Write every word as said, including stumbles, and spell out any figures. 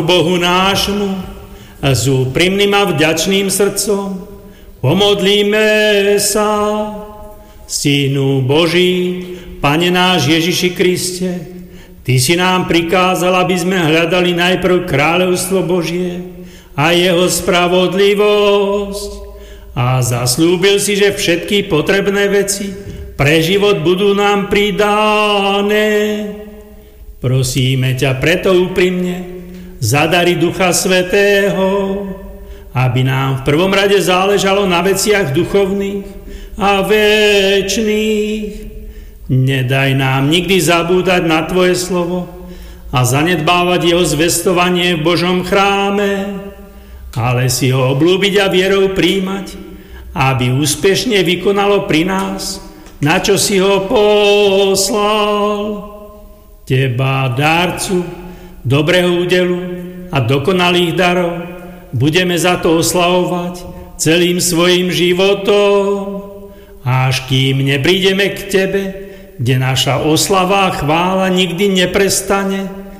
Bohu nášmu s úprimným a vďačným srdcom pomodlíme sa. Synu Boží, Pane náš Ježiši Kriste, Ty si nám prikázal, aby sme hľadali najprv kráľovstvo Božie a jeho spravodlivosť a zasľúbil si, že všetky potrebné veci pre život budú nám pridané. Prosíme ťa preto úprimne, zadari Ducha Svätého, aby nám v prvom rade záležalo na veciach duchovných a večných. Nedaj nám nikdy zabúdať na Tvoje slovo a zanedbávať jeho zvestovanie v Božom chráme, ale si ho obľúbiť a vierou príjmať, aby úspešne vykonalo pri nás, na čo si ho poslal. Teba, dárcu dobrého údelu a dokonalých darov, budeme za to oslavovať celým svojim životom, až kým neprídeme k Tebe, kde naša oslava a chvála nikdy neprestane